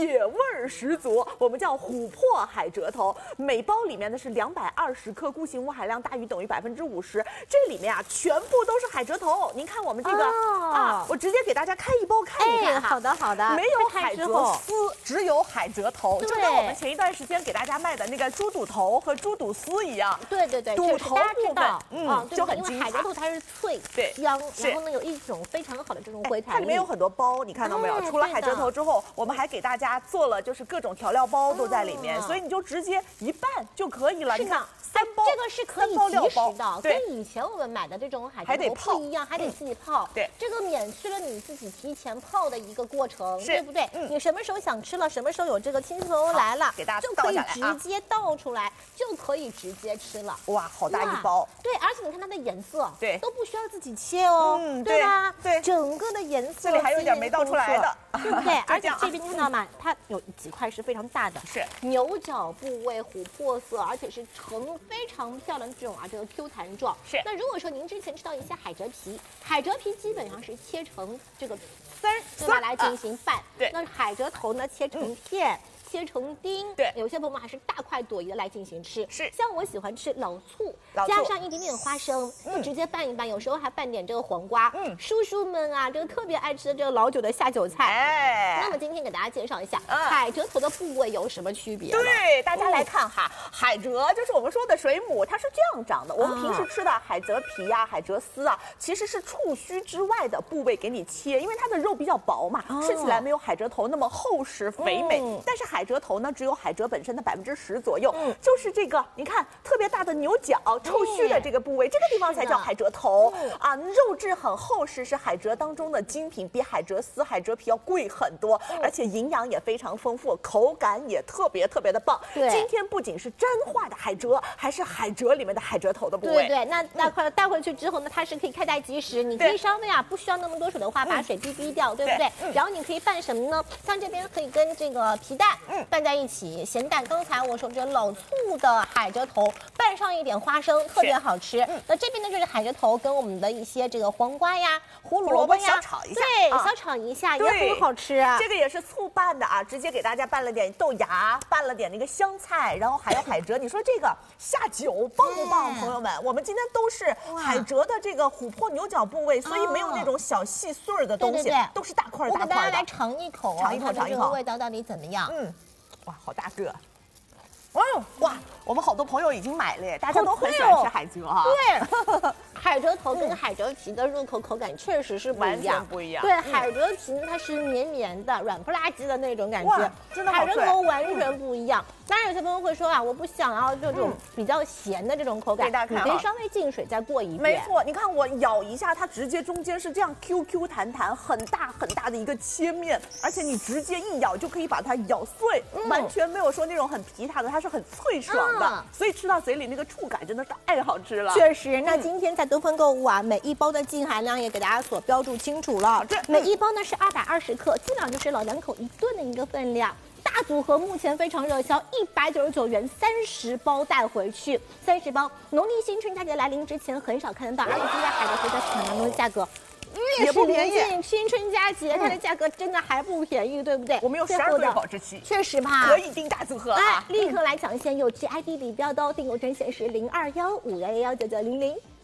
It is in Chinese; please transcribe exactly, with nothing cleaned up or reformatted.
野味儿十足，我们叫琥珀海蜇头。每包里面呢是两百二十克，固形物含量大于等于百分之五十。这里面啊，全部都是海蜇头。您看我们这个、哦、啊，我直接给大家开一包看一看、 哎。好的，好的。 没有海蜇丝，只有海蜇头，就跟我们前一段时间给大家卖的那个猪肚头和猪肚丝一样。 对对对， 肚头部分， 嗯， 啊、就很因为海蜇头它是脆对香，然后呢有一种非常好的这种回弹力。 它里面有很多包，你看到没有？除了海蜇头之后，我们还给大家做了就是各种调料包都在里面，所以你就直接一拌就可以了。你看。三包， 这个是可以即食的，跟以前我们买的这种海蜇头不一样，还得自己泡。 对， 这个免去了你自己提前泡的一个过程，对不对？ 嗯， 你什么时候想吃了，什么时候有这个亲戚朋友来了， 给大家就可以直接倒出来，就可以直接吃了。 哇，好大一包！ 对，而且你看它的颜色， 对， 都不需要自己切哦， 嗯， 对吧？ 对， 整个的颜色， 这里还有点没倒出来的， 对不对？而且这边看到吗？它有几块是非常大的， 是牛角部位琥珀色，而且是呈非常漂亮。这种啊，这个 Q 弹状是。 那如果说您之前吃到一些海蜇皮，海蜇皮基本上是切成这个丝儿，对吧？来进行拌。 对。 那海蜇头呢，切成片。嗯切成丁， 对， 有些朋友们还是大块朵颐的来进行吃。 是， 像我喜欢吃老醋， 老醋加上一点点花生，嗯，直接拌一拌，有时候还拌点这个黄瓜。嗯，叔叔们啊，这个特别爱吃的这个老酒的下酒菜。哎，那么今天给大家介绍一下、嗯、海蜇头的部位有什么区别？ 对，大家来看哈，嗯、海蜇就是我们说的水母，它是这样长的。我们平时吃的海蜇皮呀、啊、海蜇丝啊，其实是触须之外的部位给你切，因为它的肉比较薄嘛，哦、吃起来没有海蜇头那么厚实肥美。嗯、但是海蜇头呢，只有海蜇本身的百分之十左右，嗯，就是这个，你看特别大的牛角、触须的这个部位，这个地方才叫海蜇头、嗯、啊，肉质很厚实，是海蜇当中的精品，比海蜇丝、海蜇皮要贵很多，嗯、而且营养也非常丰富，口感也特别特别的棒。 对， 今天不仅是沾化的海蜇，还是海蜇里面的海蜇头的部位。 对对，那带回带回去之后呢，它是可以开袋即食，你可以稍微啊不需要那么多水的话，把水滴滴掉，对不对？嗯、然后你可以拌什么呢？像这边可以跟这个皮蛋嗯拌在一起。咸蛋，刚才我说这老醋的海蜇头拌上一点花生，特别好吃。嗯、那这边呢就是海蜇头跟我们的一些这个黄瓜呀、胡萝卜呀， 小炒一下， 对，啊、小炒一下也很好吃啊。 这个也是醋拌的啊，直接给大家拌了点豆芽，拌了点那个香菜，然后还有海蜇。你说这个下酒棒不棒，朋友们？我们今天都是海蜇的这个琥珀牛角部位，所以没有那种小细碎的东西， 对对对， 都是大块大块的。 我给大家来尝一口啊， 尝一口，尝一口， 味道到底怎么样？ 嗯。哇，好大个！哦，哇，我们好多朋友已经买了耶，大家都很喜欢吃海蜇哈。 对，海蜇头跟海蜇皮的入口口感确实是不一样， 完全不一样。 对，海蜇皮呢它是绵绵的、软不拉几的那种感觉， 真的好海蜇头完全不一样。当然，有些朋友会说啊，我不想要这种比较咸的这种口感，你可以稍微进水再过一遍。 没错，你看我咬一下，它直接中间是这样 Q Q 弹弹，很大很大的一个切面，而且你直接一咬就可以把它咬碎，嗯、完全没有说那种很皮塌的，它是很脆爽的，嗯、所以吃到嘴里那个触感真的太好吃了。 确实，那今天在得分购物啊，每一包的净含量也给大家所标注清楚了，这每一包呢是二百二十克，基本上就是老两口一顿的一个分量。大组合目前非常热销，一百九十九元三十包带回去，三十包。农历新春佳节来临之前很少看得到，而且现在海蜇头在市场当中的价格越是临近新春佳节，它的价格真的还不便宜，对不对？ 我们有十二对保质期， 确实吧？ 可以订大组合啊！ 立刻来抢先，有 G I D 里标的哦，订购证显示零二幺五幺幺幺九九零零。